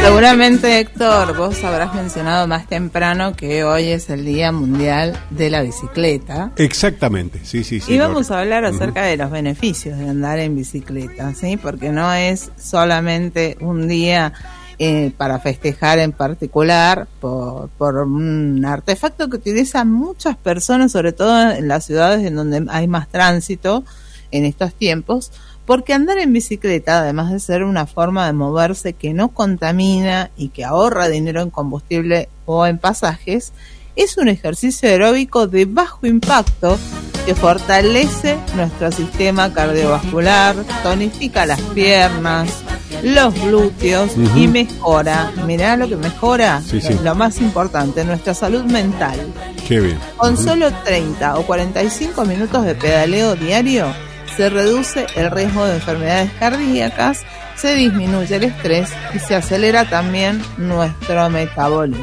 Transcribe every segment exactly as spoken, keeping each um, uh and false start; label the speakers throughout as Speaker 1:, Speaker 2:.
Speaker 1: Seguramente, Héctor, vos habrás mencionado más temprano que hoy es el Día Mundial de la Bicicleta.
Speaker 2: Exactamente, sí, sí, sí.
Speaker 1: Y vamos
Speaker 2: correcto.
Speaker 1: a hablar acerca uh-huh. de los beneficios de andar en bicicleta, ¿sí? Porque no es solamente un día eh, para festejar en particular por, por un artefacto que utilizan muchas personas, sobre todo en las ciudades en donde hay más tránsito en estos tiempos, porque andar en bicicleta, además de ser una forma de moverse que no contamina y que ahorra dinero en combustible o en pasajes, es un ejercicio aeróbico de bajo impacto que fortalece nuestro sistema cardiovascular, tonifica las piernas, los glúteos uh-huh. y mejora, mirá lo que mejora, sí, sí. lo más importante, nuestra salud mental.
Speaker 2: Qué bien.
Speaker 1: Con
Speaker 2: uh-huh.
Speaker 1: solo treinta o cuarenta y cinco minutos de pedaleo diario, se reduce el riesgo de enfermedades cardíacas, se disminuye el estrés y se acelera también nuestro metabolismo.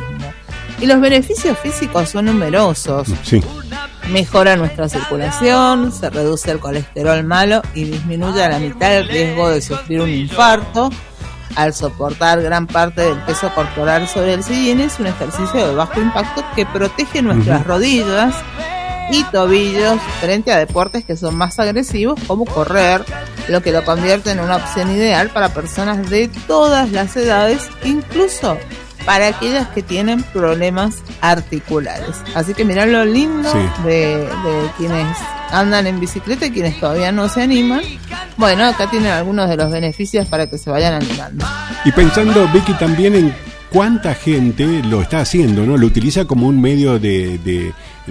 Speaker 1: Y los beneficios físicos son numerosos.
Speaker 2: Sí.
Speaker 1: Mejora nuestra circulación, se reduce el colesterol malo y disminuye a la mitad el riesgo de sufrir un infarto. Al soportar gran parte del peso corporal sobre el sillín, es un ejercicio de bajo impacto que protege nuestras uh-huh. rodillas y tobillos frente a deportes que son más agresivos como correr, lo que lo convierte en una opción ideal para personas de todas las edades, incluso para aquellas que tienen problemas articulares. Así que mirá lo lindo sí. de, de quienes andan en bicicleta y quienes todavía no se animan. Bueno, acá tienen algunos de los beneficios para que se vayan animando.
Speaker 2: Y pensando, Vicky, también en cuánta gente lo está haciendo, ¿no? Lo utiliza como un medio de, de,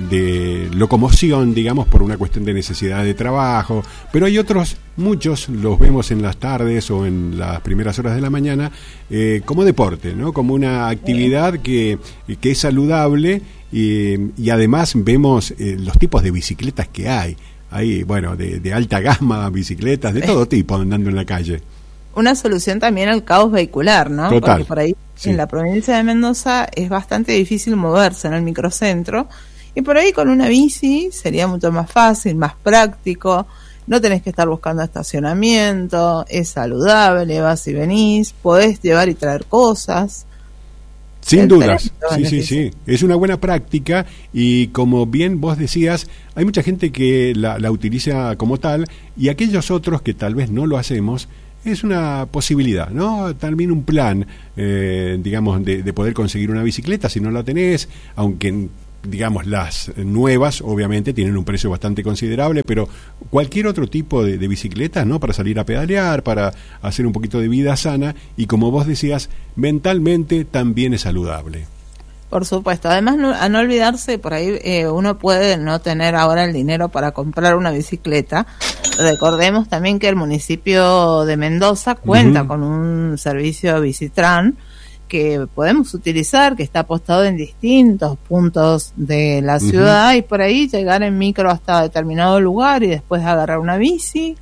Speaker 2: de locomoción, digamos, por una cuestión de necesidad de trabajo, pero hay otros, muchos, los vemos en las tardes o en las primeras horas de la mañana, eh, como deporte, ¿no? Como una actividad que, que es saludable y, y además vemos eh, los tipos de bicicletas que hay. Hay, bueno, de, de alta gama, bicicletas de todo tipo andando en la calle.
Speaker 1: Una solución también al caos vehicular, ¿no?
Speaker 2: Total.
Speaker 1: Porque por ahí sí. en la provincia de Mendoza es bastante difícil moverse en el microcentro y por ahí con una bici sería mucho más fácil, más práctico, no tenés que estar buscando estacionamiento, es saludable, vas y venís, podés llevar y traer cosas.
Speaker 2: Sin dudas, sí, sí, sí, es una buena práctica y como bien vos decías, hay mucha gente que la, la utiliza como tal y aquellos otros que tal vez no lo hacemos, es una posibilidad, ¿no? También un plan, eh, digamos, de, de poder conseguir una bicicleta si no la tenés, aunque, digamos, las nuevas obviamente tienen un precio bastante considerable, pero cualquier otro tipo de, de bicicleta, ¿no? Para salir a pedalear, para hacer un poquito de vida sana y, como vos decías, mentalmente también es saludable.
Speaker 1: Por supuesto, además no, a no olvidarse, por ahí eh, uno puede no tener ahora el dinero para comprar una bicicleta. Recordemos también que el municipio de Mendoza cuenta uh-huh. con un servicio Bicitran que podemos utilizar, que está apostado en distintos puntos de la ciudad uh-huh. y por ahí llegar en micro hasta determinado lugar y después agarrar una bici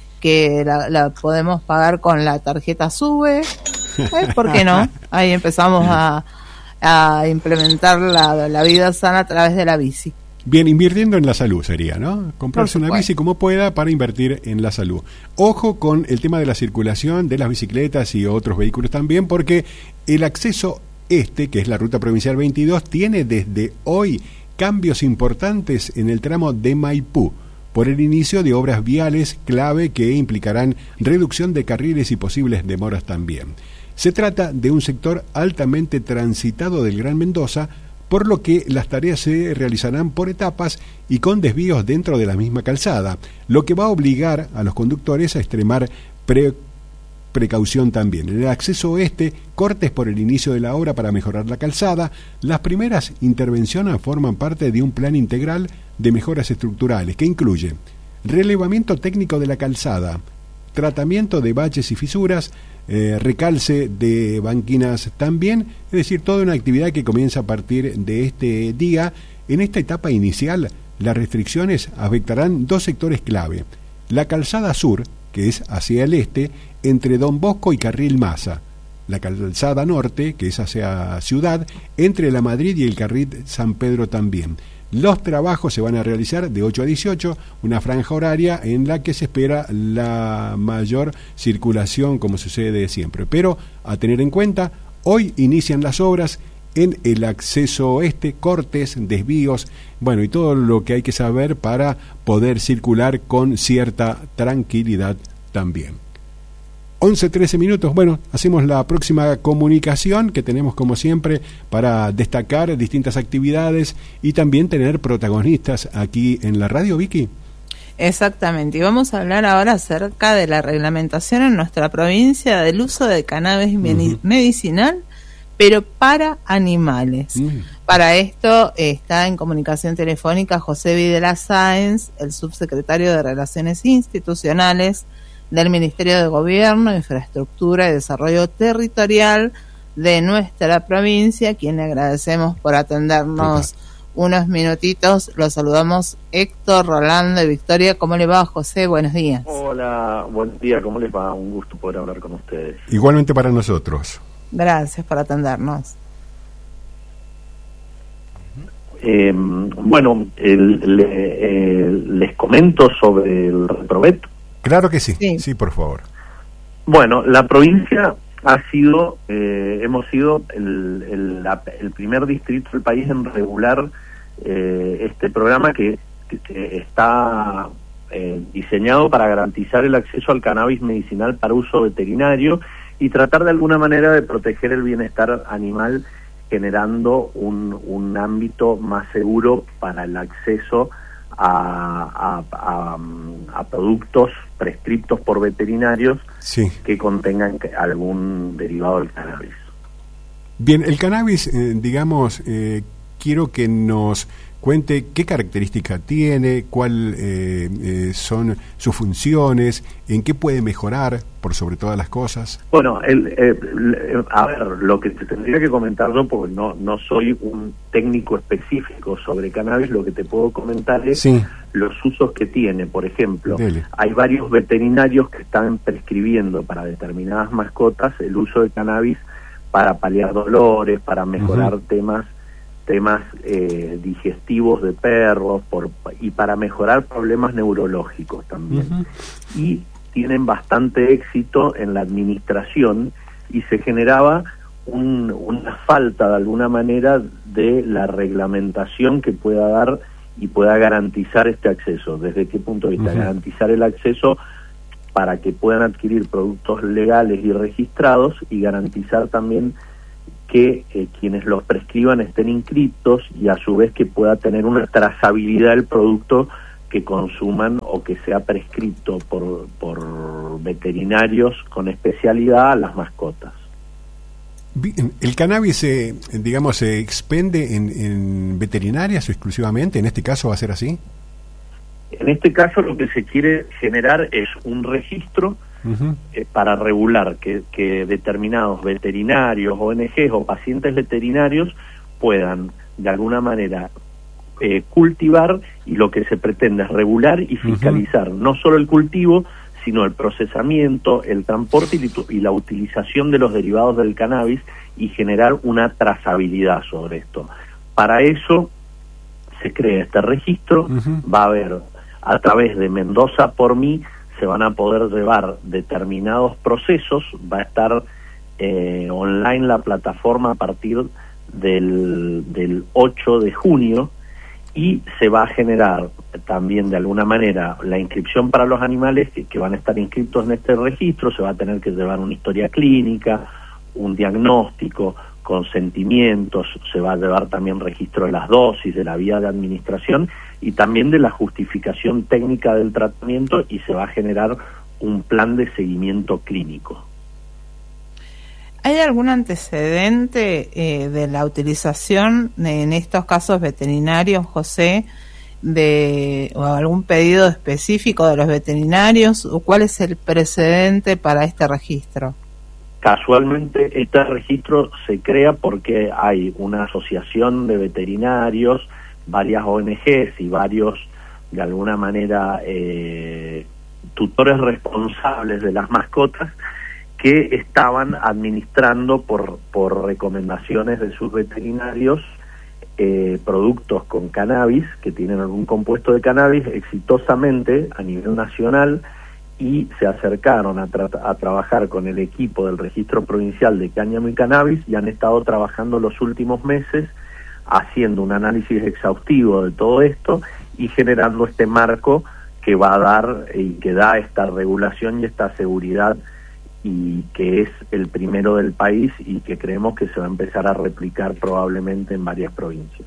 Speaker 1: que la, la podemos pagar con la tarjeta SUBE. ¿Eh? ¿Por qué no? Ahí empezamos a a implementar la, la vida sana a través de la bici.
Speaker 2: Bien, invirtiendo en la salud sería, ¿no? Comprarse una bici como pueda para invertir en la salud. Ojo con el tema de la circulación de las bicicletas y otros vehículos también, porque el acceso este, que es la ruta provincial veintidós, tiene desde hoy cambios importantes en el tramo de Maipú, por el inicio de obras viales clave que implicarán reducción de carriles y posibles demoras también. Se trata de un sector altamente transitado del Gran Mendoza, por lo que las tareas se realizarán por etapas y con desvíos dentro de la misma calzada, lo que va a obligar a los conductores a extremar pre- precaución también. En el acceso oeste, cortes por el inicio de la obra para mejorar la calzada. Las primeras intervenciones forman parte de un plan integral de mejoras estructurales que incluye relevamiento técnico de la calzada, tratamiento de baches y fisuras, eh, recalce de banquinas también, es decir, toda una actividad que comienza a partir de este día. En esta etapa inicial, las restricciones afectarán dos sectores clave: la calzada sur, que es hacia el este, entre Don Bosco y Carril Maza; la calzada norte, que es hacia Ciudad, entre la Madrid y el Carril San Pedro también. Los trabajos se van a realizar de ocho a dieciocho, una franja horaria en la que se espera la mayor circulación, como sucede siempre. Pero a tener en cuenta, Hoy inician las obras en el acceso oeste, cortes, desvíos, bueno, y todo lo que hay que saber para poder circular con cierta tranquilidad también. once, trece minutos, bueno, hacemos la próxima comunicación que tenemos como siempre para destacar distintas actividades y también tener protagonistas aquí en la radio, Vicky.
Speaker 1: Exactamente, y vamos a hablar ahora acerca de la reglamentación en nuestra provincia del uso de cannabis uh-huh. medicinal, pero para animales. Uh-huh. Para esto eh, está en comunicación telefónica José Videla Sáenz, el subsecretario de Relaciones Institucionales del Ministerio de Gobierno, Infraestructura y Desarrollo Territorial de nuestra provincia, a quien le agradecemos por atendernos unos minutitos. Los saludamos Héctor, Rolando y Victoria. ¿Cómo le va, José? Buenos días.
Speaker 3: Hola, buen día, ¿cómo les va? Un gusto poder hablar con ustedes.
Speaker 2: Igualmente para nosotros.
Speaker 1: Gracias por atendernos.
Speaker 3: Eh, bueno, el, le, eh, les comento sobre el Reprobet.
Speaker 2: Claro que sí, sí, sí, por favor.
Speaker 3: Bueno, la provincia ha sido, eh, hemos sido el, el, la, el primer distrito del país en regular eh, este programa que, que está eh, diseñado para garantizar el acceso al cannabis medicinal para uso veterinario y tratar de alguna manera de proteger el bienestar animal, generando un, un ámbito más seguro para el acceso a, a, a, a productos prescriptos por veterinarios sí. que contengan algún derivado del cannabis.
Speaker 2: Bien, el cannabis, eh, digamos, eh, quiero que nos cuente qué características tiene, cuáles eh, eh, son sus funciones, en qué puede mejorar, por sobre todas las cosas.
Speaker 3: Bueno, el, eh, el, a ver, lo que te tendría que comentar yo, porque no, no soy un técnico específico sobre cannabis, lo que te puedo comentar es sí. los usos que tiene. Por ejemplo, Dele. hay varios veterinarios que están prescribiendo para determinadas mascotas el uso de cannabis para paliar dolores, para mejorar uh-huh. temas temas eh, digestivos de perros por, y para mejorar problemas neurológicos también. Uh-huh. Y tienen bastante éxito en la administración y se generaba un, una falta de alguna manera de la reglamentación que pueda dar y pueda garantizar este acceso. ¿Desde qué punto de vista? Uh-huh. Garantizar el acceso para que puedan adquirir productos legales y registrados y garantizar también que eh, quienes los prescriban estén inscritos y a su vez que pueda tener una trazabilidad del producto que consuman o que sea prescrito por, por veterinarios con especialidad a las mascotas.
Speaker 2: ¿El cannabis, se, digamos, se expende en, en veterinarias exclusivamente? ¿En este caso va a ser así?
Speaker 3: En este caso lo que se quiere generar es un registro Uh-huh. eh, para regular que, que determinados veterinarios, O N Ges o pacientes veterinarios puedan de alguna manera eh, cultivar, y lo que se pretende es regular y fiscalizar uh-huh. no solo el cultivo, sino el procesamiento, el transporte y, y la utilización de los derivados del cannabis y generar una trazabilidad sobre esto. Para eso se crea este registro, uh-huh. va a haber a través de Mendoza por mí se van a poder llevar determinados procesos, va a estar eh, online la plataforma a partir del, del ocho de junio y se va a generar también de alguna manera la inscripción para los animales que, que van a estar inscritos en este registro, se va a tener que llevar una historia clínica, un diagnóstico, consentimientos, se va a llevar también registro de las dosis, de la vía de administración y también de la justificación técnica del tratamiento y se va a generar un plan de seguimiento clínico.
Speaker 1: ¿Hay algún antecedente eh, de la utilización en estos casos veterinarios, José, de o algún pedido específico de los veterinarios o cuál es el precedente para este registro?
Speaker 3: Casualmente este registro se crea porque hay una asociación de veterinarios, varias O N Ges y varios, de alguna manera, eh, tutores responsables de las mascotas que estaban administrando por, por recomendaciones de sus veterinarios eh, productos con cannabis, que tienen algún compuesto de cannabis, exitosamente a nivel nacional, y se acercaron a, tra a trabajar con el equipo del Registro Provincial de Cáñamo y Cannabis y han estado trabajando los últimos meses haciendo un análisis exhaustivo de todo esto y generando este marco que va a dar y que da esta regulación y esta seguridad, y que es el primero del país y que creemos que se va a empezar a replicar probablemente en varias provincias.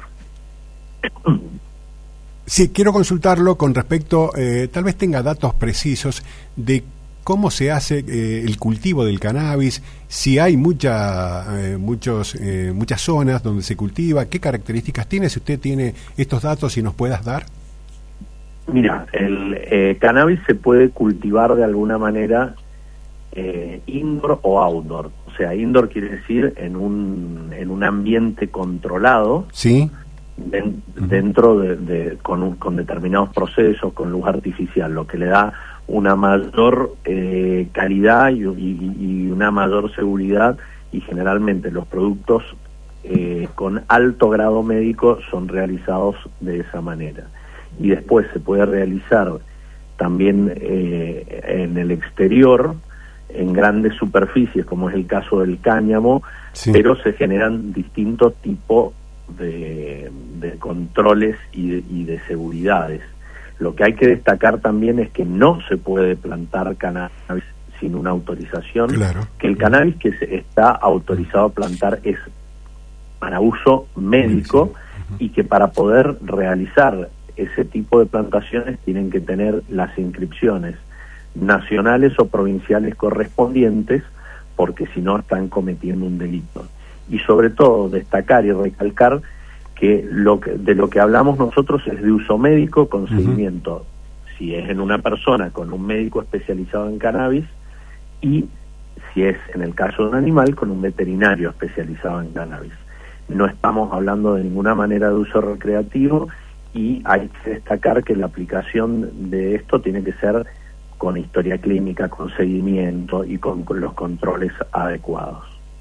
Speaker 2: Sí, quiero consultarlo con respecto, eh, tal vez tenga datos precisos de cómo se hace eh, el cultivo del cannabis, si hay mucha, eh, muchos, eh, muchas zonas donde se cultiva, qué características tiene, si usted tiene estos datos y nos puedas dar.
Speaker 3: Mira, el eh, cannabis se puede cultivar de alguna manera eh, indoor o outdoor. O sea, indoor quiere decir en un, en un ambiente controlado.
Speaker 2: Sí.
Speaker 3: Den, dentro de, de con, un, con determinados procesos, con luz artificial, lo que le da una mayor eh, calidad y, y, y una mayor seguridad, y generalmente los productos eh, con alto grado médico son realizados de esa manera. Y después se puede realizar también eh, en el exterior, en grandes superficies, como es el caso del cáñamo, sí. Pero se generan distintos tipos de, de controles y de, y de seguridades. Lo que hay que destacar también es que no se puede plantar cannabis sin una autorización, claro. Que el cannabis que se está autorizado a plantar es para uso médico, sí. Uh-huh. Y que para poder realizar ese tipo de plantaciones tienen que tener las inscripciones nacionales o provinciales correspondientes, porque si no están cometiendo un delito. Y sobre todo destacar y recalcar que, lo que de lo que hablamos nosotros es de uso médico con seguimiento, uh-huh. Si es en una persona con un médico especializado en cannabis, y si es en el caso de un animal con un veterinario especializado en cannabis. No estamos hablando de ninguna manera de uso recreativo, y hay que destacar que la aplicación de esto tiene que ser con historia clínica, con seguimiento y con, con los controles adecuados.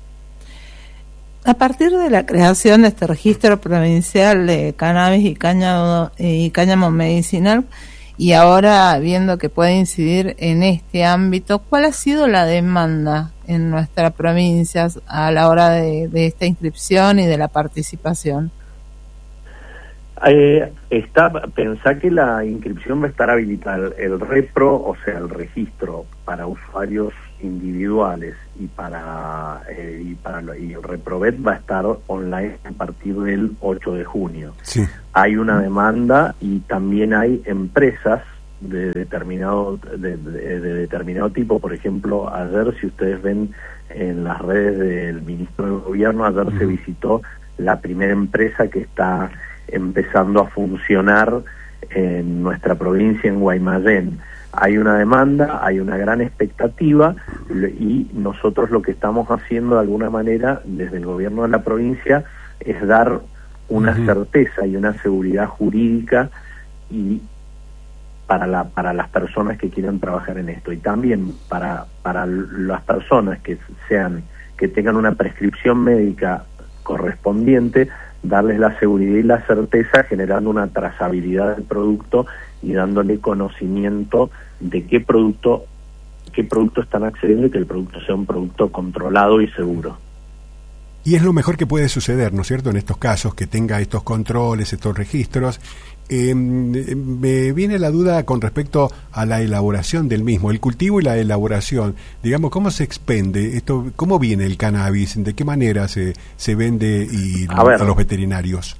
Speaker 1: A partir de la creación de este registro provincial de cannabis y cáñamo, y cáñamo medicinal, y ahora viendo que puede incidir en este ámbito, ¿cuál ha sido la demanda en nuestra provincia a la hora de, de esta inscripción y de la participación?
Speaker 3: Eh, está, pensá que la inscripción va a estar habilitada, el repro, o sea, el registro para usuarios individuales y para eh, y para y el reprovet va a estar online a partir del ocho de junio. Sí. Hay una demanda y también hay empresas de determinado de, de, de determinado tipo. Por ejemplo, ayer, si ustedes ven en las redes del ministro del gobierno, ayer uh-huh. se visitó la primera empresa que está empezando a funcionar en nuestra provincia, en Guaymallén. Hay una demanda, hay una gran expectativa, y nosotros lo que estamos haciendo de alguna manera desde el gobierno de la provincia es dar una uh-huh. certeza y una seguridad jurídica y para la para las personas que quieran trabajar en esto, y también para para las personas que sean que tengan una prescripción médica correspondiente, darles la seguridad y la certeza, generando una trazabilidad del producto y dándole conocimiento de qué producto qué producto están accediendo, y que el producto sea un producto controlado y seguro.
Speaker 2: Y es lo mejor que puede suceder, ¿no es cierto?, en estos casos, que tenga estos controles, estos registros. Eh, me viene la duda con respecto a la elaboración del mismo, el cultivo y la elaboración. Digamos, ¿cómo se expende esto? ¿Cómo viene el cannabis? ¿De qué manera se, se vende y a, ver, a los veterinarios?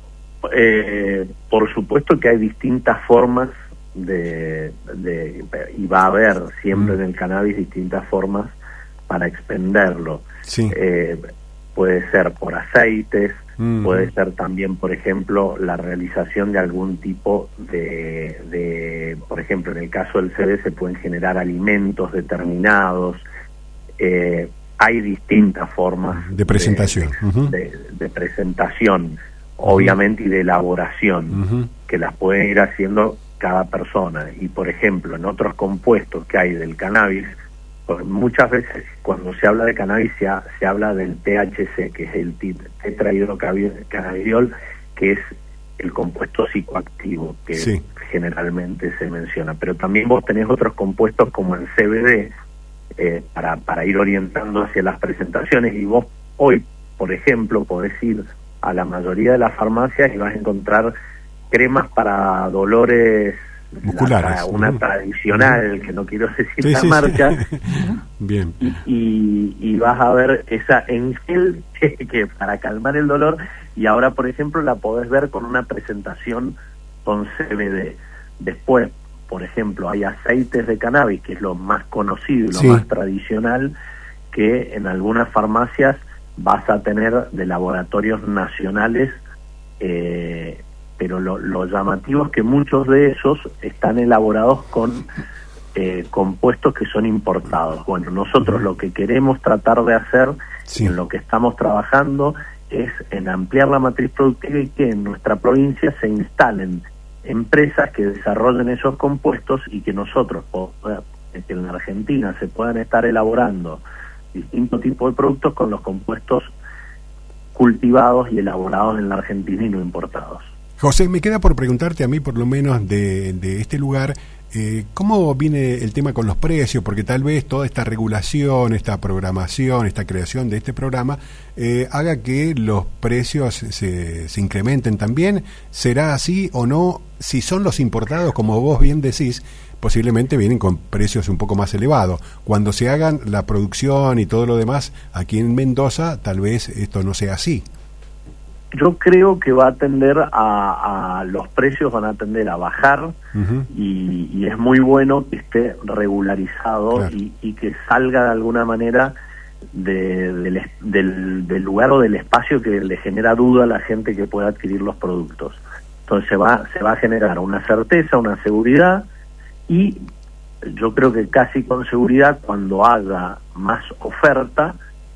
Speaker 3: Eh, por supuesto que hay distintas formas de, de y va a haber siempre mm. en el cannabis distintas formas para expenderlo. Sí. Eh, puede ser por aceites, mm. puede ser también, por ejemplo, la realización de algún tipo de, de, por ejemplo, en el caso del C B D se pueden generar alimentos determinados. Eh, hay distintas formas
Speaker 2: de presentación,
Speaker 3: de, uh-huh. de, de presentación, obviamente, y de elaboración, uh-huh. que las pueden ir haciendo cada persona. Y, por ejemplo, en otros compuestos que hay del cannabis, muchas veces cuando se habla de cannabis se, ha, se habla del T H C, que es el tetrahidrocannabidiol, que es el compuesto psicoactivo que
Speaker 2: sí.
Speaker 3: generalmente se menciona, pero también vos tenés otros compuestos como el C B D, eh, para, para ir orientando hacia las presentaciones, y vos hoy, por ejemplo, podés ir a la mayoría de las farmacias y vas a encontrar cremas para dolores
Speaker 2: musculares,
Speaker 3: la, una uh-huh. tradicional, uh-huh. que no quiero decir sí, la sí, marca,
Speaker 2: sí. Bien.
Speaker 3: Y, y, y vas a ver esa en gel que, que para calmar el dolor, y ahora por ejemplo la podés ver con una presentación con C B D. Después, por ejemplo, hay aceites de cannabis, que es lo más conocido y lo sí. más tradicional, que en algunas farmacias vas a tener de laboratorios nacionales, eh, pero lo, lo llamativo es que muchos de esos están elaborados con eh, compuestos que son importados. Bueno, nosotros lo que queremos tratar de hacer, sí. en lo que estamos trabajando, es en ampliar la matriz productiva y que en nuestra provincia se instalen empresas que desarrollen esos compuestos y que nosotros, que en la Argentina se puedan estar elaborando distintos tipos de productos con los compuestos cultivados y elaborados en la Argentina y no importados.
Speaker 2: José, me queda por preguntarte a mí, por lo menos de, de este lugar, eh, ¿cómo viene el tema con los precios? Porque tal vez toda esta regulación, esta programación, esta creación de este programa eh, haga que los precios se, se incrementen también. ¿Será así o no? Si son los importados, como vos bien decís, posiblemente vienen con precios un poco más elevados. Cuando se hagan la producción y todo lo demás aquí en Mendoza, tal vez esto no sea así.
Speaker 3: Yo creo que va a tender a, a los precios van a tender a bajar, uh-huh. y, y es muy bueno que esté regularizado, claro. y, y que salga de alguna manera de, de, del, del lugar o del espacio que le genera duda a la gente que pueda adquirir los productos. Entonces se va, se va a generar una certeza, una seguridad, y yo creo que casi con seguridad, cuando haga más oferta,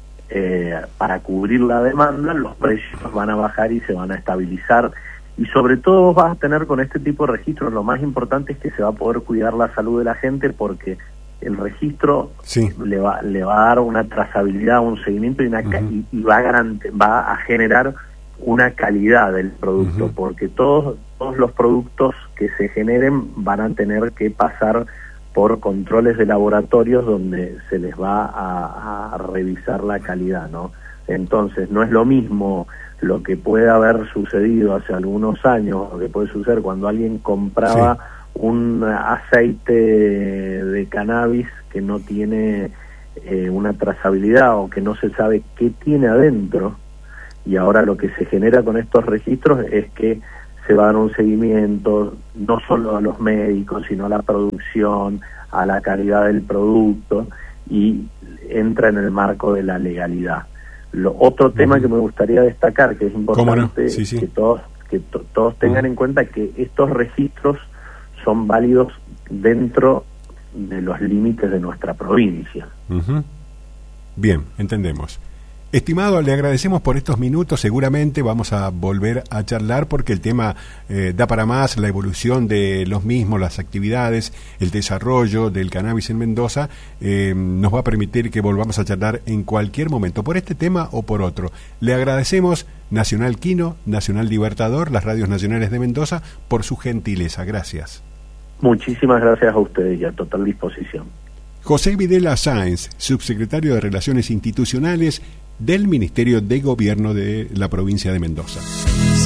Speaker 3: Eh, para cubrir la demanda, los precios van a bajar y se van a estabilizar, y sobre todo vas a tener con este tipo de registros, lo más importante es que se va a poder cuidar la salud de la gente, porque el registro sí. le va le va a dar una trazabilidad, un seguimiento y, una uh-huh. y, y va a garante, va a generar una calidad del producto, uh-huh. porque todos todos los productos que se generen van a tener que pasar por controles de laboratorios donde se les va a, a revisar la calidad, ¿no? Entonces, no es lo mismo lo que puede haber sucedido hace algunos años, lo que puede suceder cuando alguien compraba sí. un aceite de cannabis que no tiene eh, una trazabilidad o que no se sabe qué tiene adentro, y ahora lo que se genera con estos registros es que se va a dar un seguimiento no solo a los médicos, sino a la producción, a la calidad del producto, y entra en el marco de la legalidad. Lo otro uh-huh. tema que me gustaría destacar, que es importante, no? sí, sí. que todos que to- todos tengan uh-huh. en cuenta que estos registros son válidos dentro de los límites de nuestra provincia.
Speaker 2: Uh-huh. Bien, entendemos. Estimado, le agradecemos por estos minutos. Seguramente vamos a volver a charlar porque el tema eh, da para más, la evolución de los mismos, las actividades, el desarrollo del cannabis en Mendoza, eh, nos va a permitir que volvamos a charlar en cualquier momento, por este tema o por otro. Le agradecemos Nacional Quino, Nacional Libertador, las radios nacionales de Mendoza, por su gentileza. Gracias.
Speaker 3: Muchísimas gracias a ustedes y a total disposición.
Speaker 2: José Videla Sáenz, subsecretario de Relaciones Institucionales del Ministerio de Gobierno de la provincia de Mendoza.